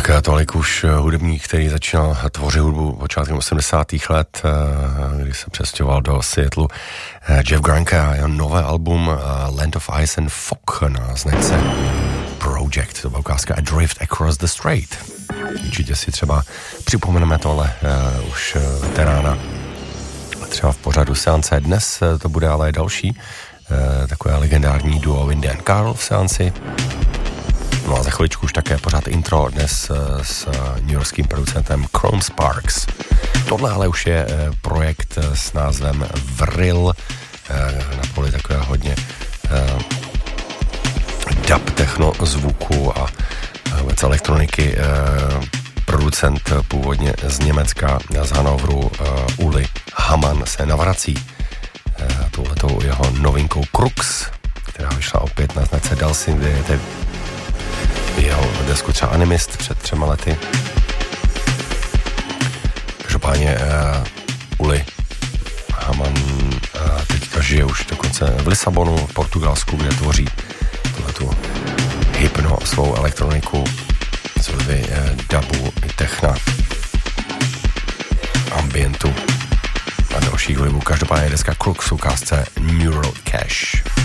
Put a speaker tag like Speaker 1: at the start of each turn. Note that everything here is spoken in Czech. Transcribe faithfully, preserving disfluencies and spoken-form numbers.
Speaker 1: Tolik už hudebník, který začínal tvořit hudbu počátkem osmdesátých let, kdy se přestěhoval do Seattlu. Jeff Granka a jeho nové album Land of Ice and Fog na značce Project. To byla ukázka A Drift Across the Strait. Určitě si třeba připomeneme tohle uh, už veterána třeba v pořadu seance. Dnes to bude ale další uh, takové legendární duo Indy and Carl v seanci. No a za chviličku už také pořád intro dnes s newyorským producentem Chrome Sparks. Tohle ale už je projekt s názvem Vril, na poli takové hodně dub techno zvuku a vůbec elektroniky. Producent původně z Německa, z Hannoveru, Uli Hamann se navrací touhletou jeho novinkou Crux, která vyšla opět na značce Dalsy, kde je teď jeho desku třeba Animist před třema lety. Každopádně uh, Uli Hamann uh, teďka žije už dokonce v Lisabonu, v Portugalsku, kde tvoří tuhletu hypno svou elektroniku, co vy uh, dubu i techna, ambientu a dalších vlivů. Každopádně deska Crux v ukázce Neural Cache.